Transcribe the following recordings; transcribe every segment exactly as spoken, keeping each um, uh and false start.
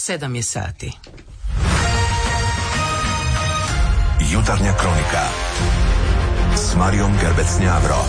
sedam je sati. Jutarnja kronika s Marijom Gerbec-Njavro.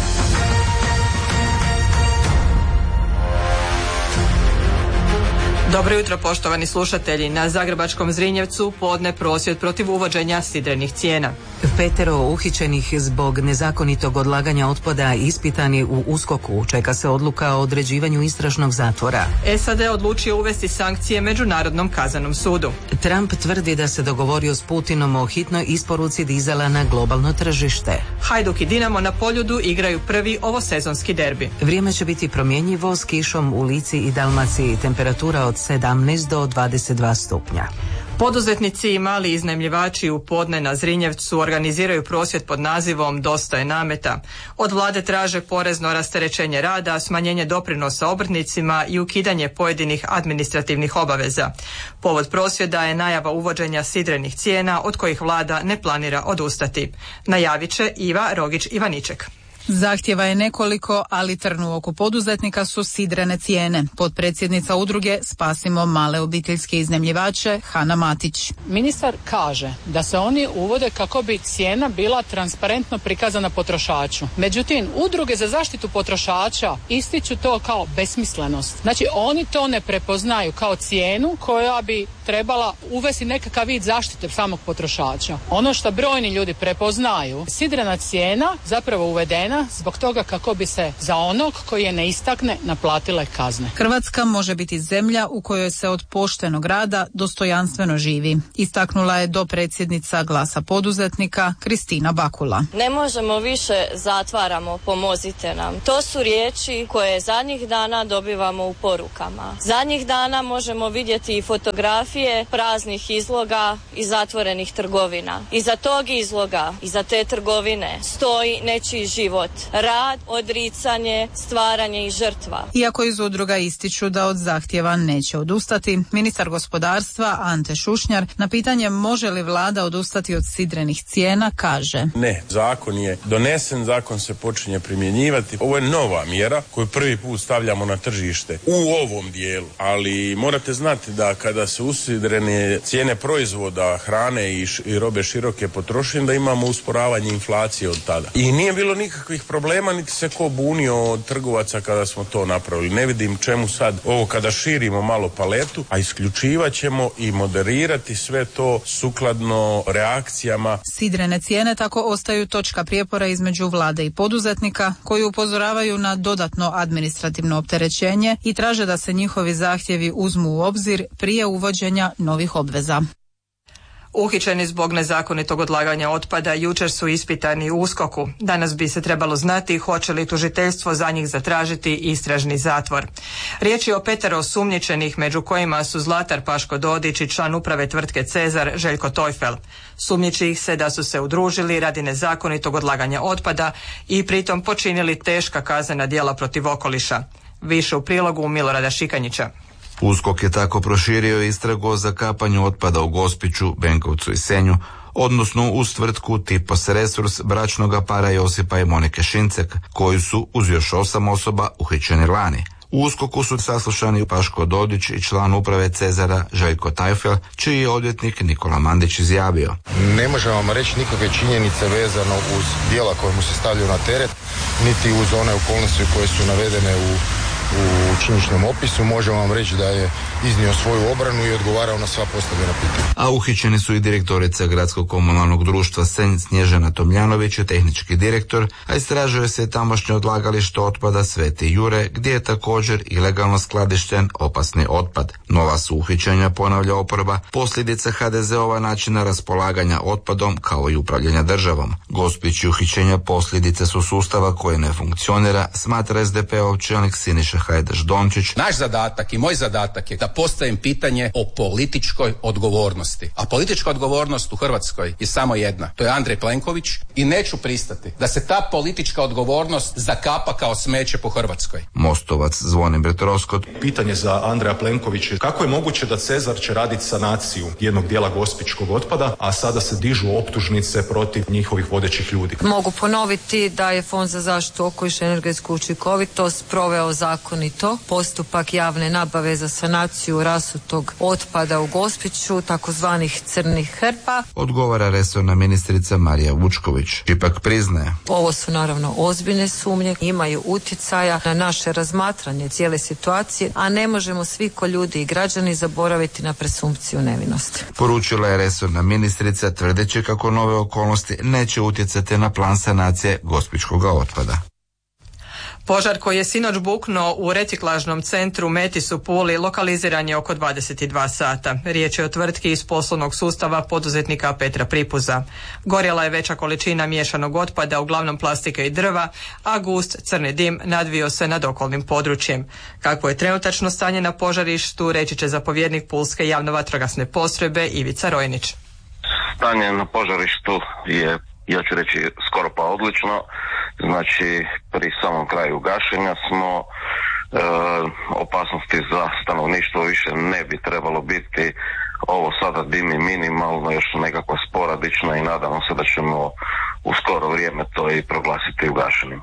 Dobro jutro, poštovani slušatelji. Na zagrebačkom Zrinjevcu podne prosvjed protiv uvođenja sidrenih cijena. Petero uhićenih zbog nezakonitog odlaganja otpada ispitani u uskoku. Čeka se odluka o određivanju istražnog zatvora. S A D odlučio uvesti sankcije Međunarodnom kaznenom sudu. Trump tvrdi da se dogovorio s Putinom o hitnoj isporuci dizela na globalno tržište. Hajduk i Dinamo na Poljudu igraju prvi ovosezonski derbi. Vrijeme će biti promjenjivo s kišom u Lici i Dalmaciji. Temperatura od sedamnaest do dvadeset dva stupnja. Poduzetnici i mali iznajmljivači u podne na Zrinjevcu organiziraju prosvjed pod nazivom Dosta je nameta. Od vlade traže porezno rasterećenje rada, smanjenje doprinosa obrtnicima i ukidanje pojedinih administrativnih obaveza. Povod prosvjeda je najava uvođenja sidrenih cijena od kojih vlada ne planira odustati. Najavit će Iva Rogić-Ivaniček. Zahtjeva je nekoliko, ali trn u oku poduzetnika su sidrene cijene. Potpredsjednica udruge Spasimo male obiteljske iznajmljivače Hana Matić. Ministar kaže da se oni uvode kako bi cijena bila transparentno prikazana potrošaču. Međutim, udruge za zaštitu potrošača ističu to kao besmislenost. Znači, oni to ne prepoznaju kao cijenu koja bi trebala uvesti nekakav vid zaštite samog potrošača. Ono što brojni ljudi prepoznaju, sidrena cijena zapravo uvedena zbog toga kako bi se za onog koji je ne istakne naplatile kazne. Hrvatska može biti zemlja u kojoj se od poštenog rada dostojanstveno živi, istaknula je dopredsjednica Glasa poduzetnika Kristina Bakula. Ne možemo više, zatvaramo, pomozite nam. To su riječi koje zadnjih dana dobivamo u porukama. Zadnjih dana možemo vidjeti i fotografije praznih izloga i zatvorenih trgovina. Iza tog izloga, iza te trgovine stoji nečiji život. Rad, odricanje, stvaranje i žrtva. Iako iz udruga ističu da od zahtjeva neće odustati, ministar gospodarstva Ante Šušnjar na pitanje može li vlada odustati od sidrenih cijena kaže: Ne, zakon je donesen, zakon se počinje primjenjivati. Ovo je nova mjera koju prvi put stavljamo na tržište u ovom dijelu, ali morate znati da kada se usidrene cijene proizvoda, hrane i, š, i robe široke potrošnje, da imamo usporavanje inflacije od tada. I nije bilo nikakvih problema, niti se ko bunio od trgovaca kada smo to napravili. Ne vidim čemu sad ovo kada širimo malo paletu, a isključivat ćemo i moderirati sve to sukladno reakcijama. Sidrene cijene tako ostaju točka prijepora između vlade i poduzetnika koji upozoravaju na dodatno administrativno opterećenje i traže da se njihovi zahtjevi uzmu u obzir prije uvođenja novih obveza. Uhićeni zbog nezakonitog odlaganja otpada jučer su ispitani u uskoku. Danas bi se trebalo znati hoće li tužiteljstvo za njih zatražiti istražni zatvor. Riječ je o petero osumnjičenih, među kojima su Zlatar Paško Dodić i član uprave tvrtke Cezar Željko Tojfel. Sumnjiči ih se da su se udružili radi nezakonitog odlaganja otpada i pritom počinili teška kaznena djela protiv okoliša. Više u prilogu Milorada Šikanjića. USKOK je tako proširio istragu o zakapanju otpada u Gospiću, Benkovcu i Senju, odnosno uz tvrtku Tipos Resurs bračnoga para Josipa i Monike Šincek, koji su uz još osam osoba uhićeni lani. U uskoku su saslušani Paško Dodić i član uprave Cezara Željko Tajfel, čiji je odvjetnik Nikola Mandić izjavio: Ne možemo vam reći nikakve činjenice vezano uz djela koje mu se stavljaju na teret, niti uz one okolnosti koje su navedene u u činjeničnom opisu. Možemo vam reći da je iznio svoju obranu i odgovarao na sva postavljena pitanja. A uhićeni su i direktorica Gradskog komunalnog društva Senj Snježana Tomljanović i tehnički direktor, a istražuje se tamošnje odlagalište otpada Sveti Jure, gdje je također ilegalno skladišten opasni otpad. Nova su uhićenja, ponavlja oporba, posljedica ha de zeova načina raspolaganja otpadom kao i upravljanja državom. Gospić i uhićenja posljedice su sustava koje ne funkcionira, smatra es de pe-ov čelnik Siniša Hajdaš-Dončić. Naš zadatak i moj zadatak je da postavim pitanje o političkoj odgovornosti. A politička odgovornost u Hrvatskoj je samo jedna. To je Andrej Plenković i neću pristati da se ta politička odgovornost zakapa kao smeće po Hrvatskoj. Mostovac Zvonimir Troskot. Pitanje za Andreja Plenkovića: kako je moguće da Cezar će raditi sanaciju jednog dijela gospićkog otpada, a sada se dižu optužnice protiv njihovih vodećih ljudi? Mogu ponoviti da je Fond za zaštitu okoliša i energetsku učinkovitost proveo zakon protuzakonito postupak javne nabave za sanaciju rasutog otpada u Gospiću, takozvanih crnih hrpa. Odgovara resorna ministrica Marija Vučković. Ipak priznaje. Ovo su naravno ozbiljne sumnje, imaju utjecaja na naše razmatranje cijele situacije, a ne možemo svi ko ljudi i građani zaboraviti na presumpciju nevinosti. Poručila je resorna ministrica tvrdeći kako nove okolnosti neće utjecati na plan sanacije gospićkog otpada. Požar koji je sinoć buknuo u reciklažnom centru Metis u Puli lokaliziran je oko dvadeset dva sata. Riječ je o tvrtki iz poslovnog sustava poduzetnika Petra Pripuza. Gorjela je veća količina miješanog otpada, uglavnom plastike i drva, a gust crni dim nadvio se nad okolnim područjem. Kakvo je trenutačno stanje na požarištu, reći će zapovjednik Pulske javno-vatrogasne postrojbe Ivica Rojnić. Stanje na požarištu je, ja ću reći, skoro pa odlično. Znači, pri samom kraju gašenja smo, e, opasnosti za stanovništvo više ne bi trebalo biti. Ovo sada dimi minimalno, još nekako sporadično i nadamo se da ćemo u skoro vrijeme to i proglasiti ugašenim.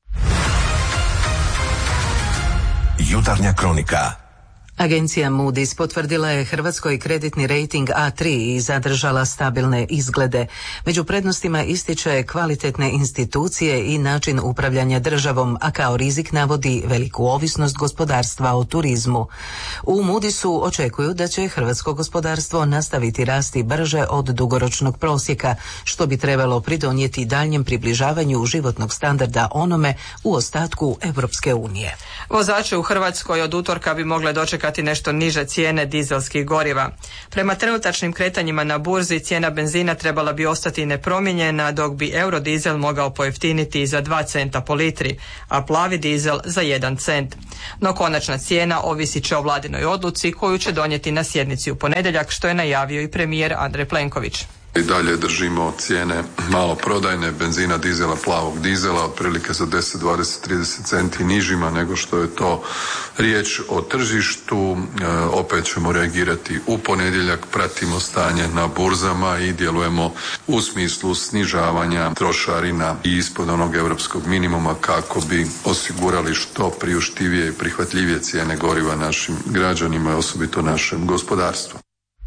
Jutarnja kronika. Agencija Moody's potvrdila je Hrvatskoj kreditni rejting A tri i zadržala stabilne izglede. Među prednostima ističe kvalitetne institucije i način upravljanja državom, a kao rizik navodi veliku ovisnost gospodarstva o turizmu. U Moody'su očekuju da će hrvatsko gospodarstvo nastaviti rasti brže od dugoročnog prosjeka, što bi trebalo pridonijeti daljnjem približavanju životnog standarda onome u ostatku Europske unije. Vozači u Hrvatskoj od utorka bi mogle dočekati nešto niže cijene dizelskih goriva. Prema trenutačnim kretanjima na burzi cijena benzina trebala bi ostati nepromijenjena, dok bi eurodizel mogao pojeftiniti za dva centa po litri, a plavi dizel za jedan cent. No konačna cijena ovisit će o vladinoj odluci koju će donijeti na sjednici u ponedjeljak, što je najavio i premijer Andrej Plenković. I dalje držimo cijene maloprodajne benzina, dizela, plavog dizela otprilike za deset, dvadeset, trideset centi nižima nego što je to riječ o tržištu. E, opet ćemo reagirati u ponedjeljak, pratimo stanje na burzama i djelujemo u smislu snižavanja trošarina i ispod onog europskog minimuma kako bi osigurali što priuštivije i prihvatljivije cijene goriva našim građanima i osobito našem gospodarstvu.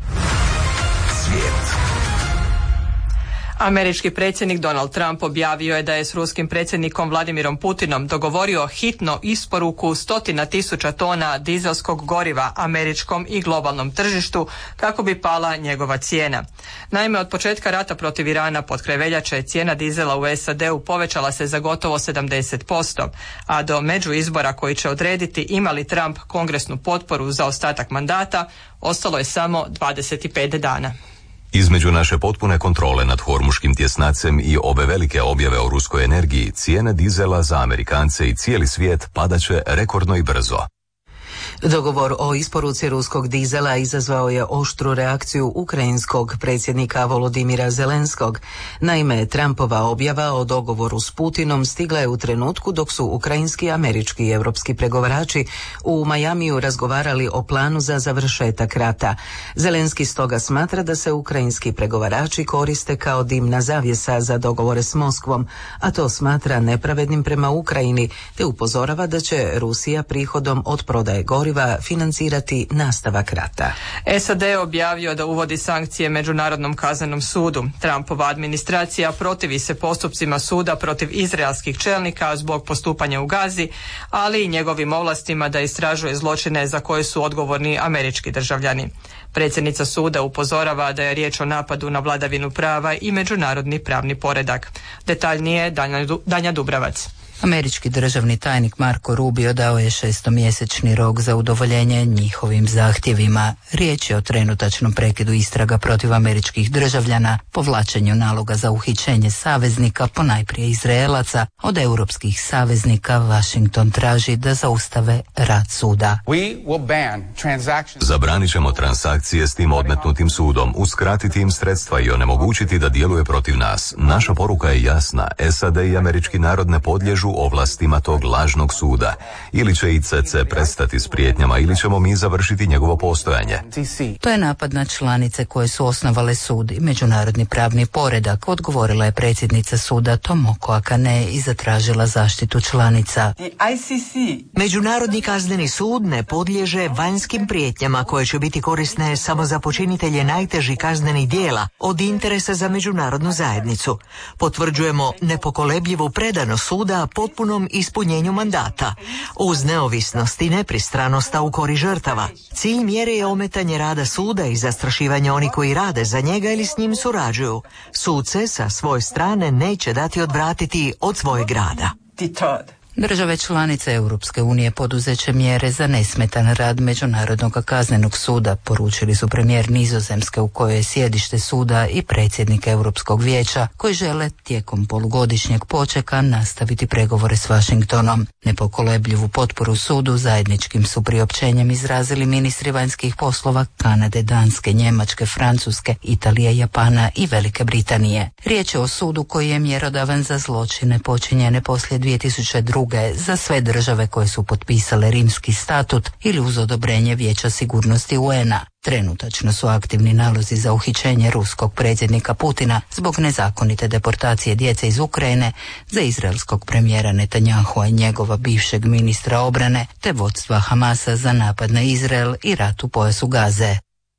Američki predsjednik Donald Trump objavio je da je s ruskim predsjednikom Vladimirom Putinom dogovorio hitno isporuku stotina tisuća tona dizelskog goriva američkom i globalnom tržištu kako bi pala njegova cijena. Naime, od početka rata protiv Irana pod kraj veljače cijena dizela u S A D-u povećala se za gotovo sedamdeset posto, a do međuizbora koji će odrediti ima li Trump kongresnu potporu za ostatak mandata ostalo je samo dvadeset pet dana. Između naše potpune kontrole nad hormuškim tjesnacem i ove velike objave o ruskoj energiji, cijene dizela za Amerikance i cijeli svijet padaće rekordno i brzo. Dogovor o isporuci ruskog dizela izazvao je oštru reakciju ukrajinskog predsjednika Volodimira Zelenskog. Naime, Trumpova objava o dogovoru s Putinom stigla je u trenutku dok su ukrajinski, američki i europski pregovarači u Majamiju razgovarali o planu za završetak rata. Zelenski stoga smatra da se ukrajinski pregovarači koriste kao dimna zavjesa za dogovore s Moskvom, a to smatra nepravednim prema Ukrajini, te upozorava da će Rusija prihodom od prodaje goriva financirati nastavak rata. S A D je objavio da uvodi sankcije Međunarodnom kaznenom sudu. Trumpova administracija protivi se postupcima suda protiv izraelskih čelnika zbog postupanja u Gazi, ali i njegovim ovlastima da istražuje zločine za koje su odgovorni američki državljani. Predsjednica suda upozorava da je riječ o napadu na vladavinu prava i međunarodni pravni poredak. Detaljnije Danja Dubravac. Američki državni tajnik Marko Rubio dao je šestomjesečni rok za udovoljenje njihovim zahtjevima. Riječ je o trenutačnom prekidu istraga protiv američkih državljana, povlačenju naloga za uhićenje saveznika, ponajprije Izraelaca. Od europskih saveznika Washington traži da zaustave rad suda. Zabranit ćemo transakcije s tim odmetnutim sudom, uskratiti im sredstva i onemogućiti da djeluje protiv nas. Naša poruka je jasna. S A D i američki narod ne podliježu među ovlastima tog lažnog suda. Ili će I C C prestati s prijetnjama ili ćemo mi završiti njegovo postojanje. To je napad na članice koje su osnovale sud i međunarodni pravni poredak, odgovorila je predsjednica suda Tomoko Akane i zatražila zaštitu članica. Međunarodni kazneni sud ne podliježe vanjskim prijetnjama koje će biti korisne samo za počinitelje najtežih kaznenih djela od interesa za međunarodnu zajednicu. Potvrđujemo nepokolebljivu predanost suda potpunom ispunjenju mandata, uz neovisnost i nepristranost u korist žrtava. Cilj mjere je ometanje rada suda i zastrašivanje onih koji rade za njega ili s njim surađuju. Sud se sa svoje strane neće dati odvratiti od svojeg rada. Države članice Europske unije poduzeće mjere za nesmetan rad Međunarodnog kaznenog suda, poručili su premijer Nizozemske u kojoj je sjedište suda i predsjednik Europskog vijeća, koji žele tijekom polugodišnjeg počeka nastaviti pregovore s Washingtonom. Nepokolebljivu potporu sudu zajedničkim su priopćenjem izrazili ministri vanjskih poslova Kanade, Danske, Njemačke, Francuske, Italije, Japana i Velike Britanije. Riječ je o sudu koji je mjerodavan za zločine počinjene poslije dvije tisuće druge za sve države koje su potpisale Rimski statut ili uz odobrenje Vijeća sigurnosti U N A. Trenutačno su aktivni nalozi za uhićenje ruskog predsjednika Putina zbog nezakonite deportacije djece iz Ukrajine, za izraelskog premijera Netanjahua i njegova bivšeg ministra obrane, te vodstva Hamasa za napad na Izrael i rat u pojasu Gaze.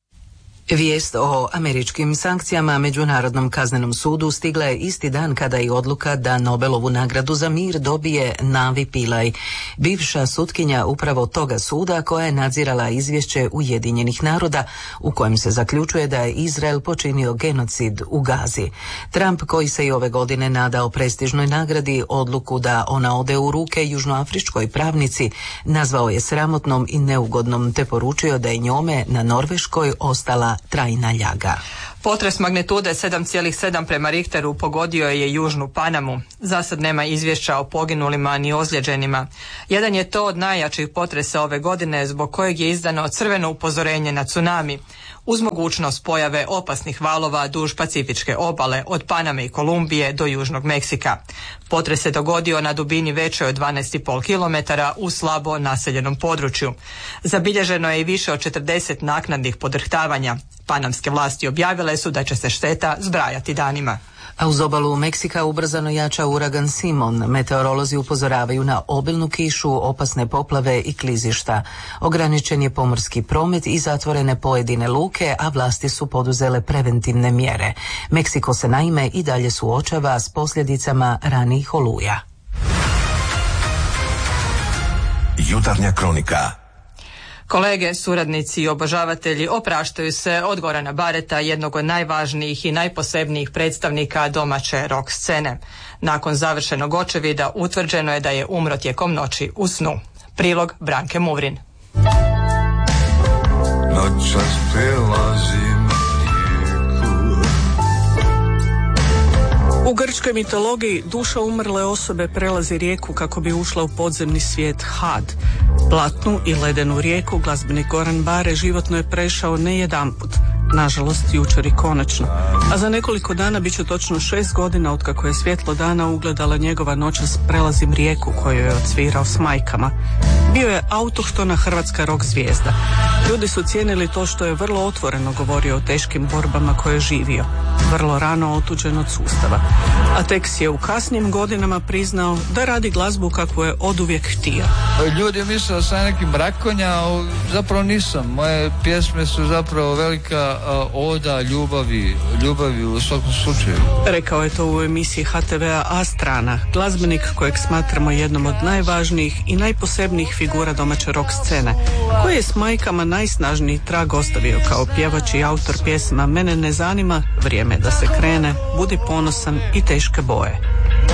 Vijest o američkim sankcijama Međunarodnom kaznenom sudu stigla je isti dan kada i odluka da Nobelovu nagradu za mir dobije Navi Pillay, bivša sutkinja upravo toga suda koja je nadzirala izvješće Ujedinjenih naroda u kojem se zaključuje da je Izrael počinio genocid u Gazi. Trump, koji se i ove godine nadao prestižnoj nagradi, odluku da ona ode u ruke južnoafričkoj pravnici nazvao je sramotnom i neugodnom, te poručio da je njome na Norveškoj ostala trajna ljaga. Potres magnitude sedam zarez sedam prema Richteru pogodio je južnu Panamu. Zasad nema izvješća o poginulima ni ozlijeđenima. Jedan je to od najjačih potresa ove godine zbog kojeg je izdano crveno upozorenje na tsunami, uz mogućnost pojave opasnih valova duž Pacifičke obale od Paname i Kolumbije do Južnog Meksika. Potres se dogodio na dubini većoj od dvanaest zarez pet kilometara u slabo naseljenom području. Zabilježeno je i više od četrdeset naknadnih podrhtavanja. Panamske vlasti objavile su da će se šteta zbrajati danima. A uz obalu Meksika ubrzano jača uragan Simon. Meteorolozi upozoravaju na obilnu kišu, opasne poplave i klizišta. Ograničen je pomorski promet i zatvorene pojedine luke, a vlasti su poduzele preventivne mjere. Meksiko se naime i dalje suočava s posljedicama ranijih oluja. Jutarnja kronika. Kolege, suradnici i obožavatelji opraštaju se od Gorana Bareta, jednog od najvažnijih i najposebnijih predstavnika domaće rock scene. Nakon završenog očevida utvrđeno je da je umro tijekom noći u snu. Prilog Branke Muvrin. Noćas prelazim rijeku. U grčkoj mitologiji duša umrle osobe prelazi rijeku kako bi ušla u podzemni svijet Had. Platnu i ledenu rijeku glazbenik Goran Bare životno je prešao ne jedanput, nažalost jučer i konačno, a za nekoliko dana bit će točno šest godina otkako je svjetlo dana ugledala njegova Noćas prelazim rijeku koju je odsvirao s majkama. Bio je autohtona hrvatska rock zvijezda. Ljudi su cijenili to što je vrlo otvoreno govorio o teškim borbama koje je živio, vrlo rano otuđen od sustava, a tek si je u kasnim godinama priznao da radi glazbu kakvu je oduvijek htio. Ljudi misle da sam neki brakonja, a zapravo nisam. Moje pjesme su zapravo velika oda ljubavi, ljubavi u svakom slučaju. Rekao je to u emisiji H T V-a A Strana, glazbenik kojeg smatramo jednom od najvažnijih i najposebnijih figura domaće rock scene, koji je s majkama najsnažniji trag ostavio kao pjevač i autor pjesma Mene ne zanima, Vrijeme da se krene, Budi ponosan i Teške boje.